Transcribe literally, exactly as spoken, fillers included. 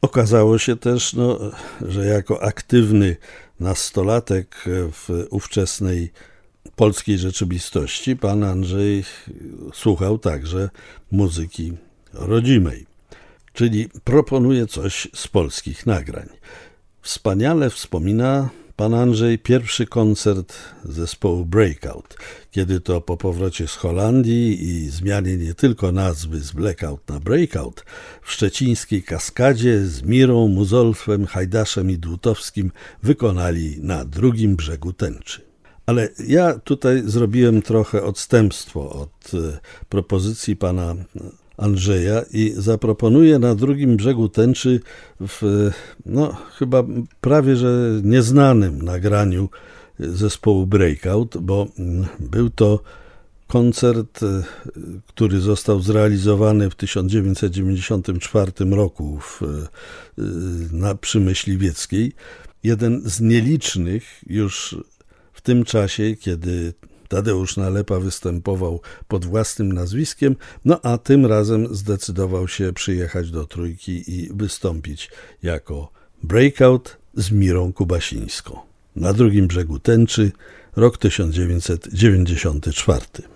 Okazało się też, no, że jako aktywny nastolatek w ówczesnej polskiej rzeczywistości pan Andrzej słuchał także muzyki rodzimej, czyli proponuje coś z polskich nagrań. Wspaniale wspomina pan Andrzej pierwszy koncert zespołu Breakout, kiedy to po powrocie z Holandii i zmianie nie tylko nazwy z Blackout na Breakout, w szczecińskiej Kaskadzie z Mirą, Muzolfem, Hajdaszem i Dłutowskim wykonali Na drugim brzegu tęczy. Ale ja tutaj zrobiłem trochę odstępstwo od propozycji pana Andrzeja i zaproponuję Na drugim brzegu tęczy w, no, chyba prawie że nieznanym nagraniu zespołu Breakout, bo był to koncert, który został zrealizowany w tysiąc dziewięćset dziewięćdziesiątym czwartym roku w, na przy Myśliwieckiej. Jeden z nielicznych już w tym czasie, kiedy Tadeusz Nalepa występował pod własnym nazwiskiem, no a tym razem zdecydował się przyjechać do Trójki i wystąpić jako Breakout z Mirą Kubasińską. Na drugim brzegu tęczy, rok tysiąc dziewięćset dziewięćdziesiąty czwarty.